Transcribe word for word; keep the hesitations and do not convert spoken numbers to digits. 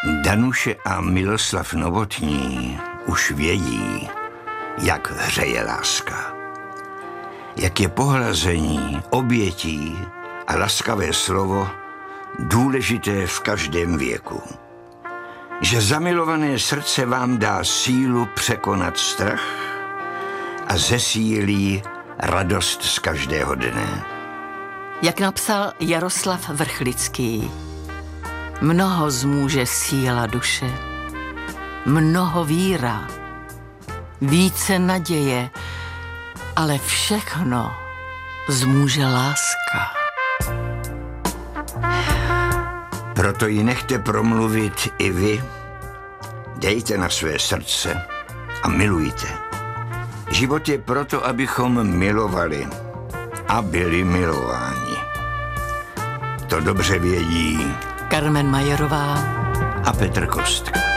Danuše a Miloslav Novotní už vědí, jak hřeje láska. Jak je pohlazení, obětí a laskavé slovo důležité v každém věku. Že zamilované srdce vám dá sílu překonat strach a zesílí radost z každého dne. Jak napsal Jaroslav Vrchlický, mnoho zmůže síla duše, mnoho víra, více naděje, ale všechno zmůže láska. Proto ji nechte promluvit i vy, dejte na své srdce a milujte. Život je proto, abychom milovali a byli milováni. To dobře vědí Karmen Majerová a Petr Kostka.